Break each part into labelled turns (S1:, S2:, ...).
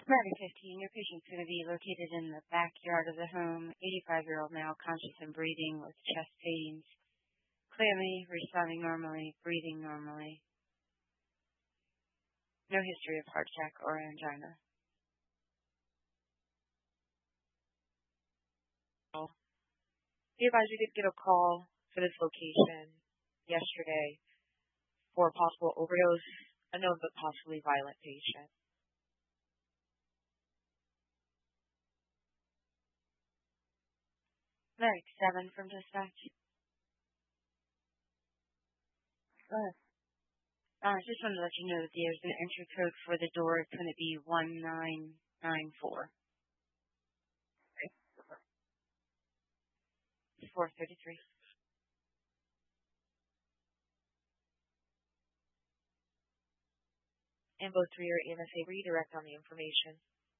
S1: Matter 15, your patient's going to be located in the backyard of the home. 85-year-old male, conscious and breathing with chest pains. Clearly responding normally, breathing normally. No history of heart attack or angina.
S2: The advisor did get a call for this location yesterday for a possible overdose, a known but possibly violent patient.
S1: Medic 7 from dispatch. I just wanted to let you know that there's an entry code for the door. It's going to be 1994. 433.
S2: And both three are EMSA redirect on the information.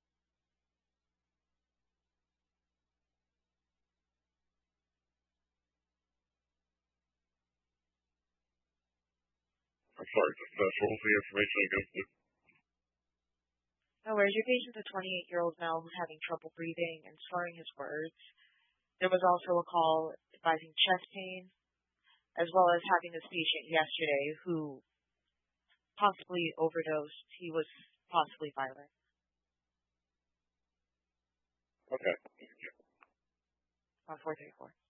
S3: I'm sorry, what was the information against it?
S2: No worries. Your patient's a 28-year-old male who's having trouble breathing and slurring his words. There was also a call advising chest pain, as well as having this patient yesterday who possibly overdosed. He was possibly violent.
S3: Okay.
S2: 434.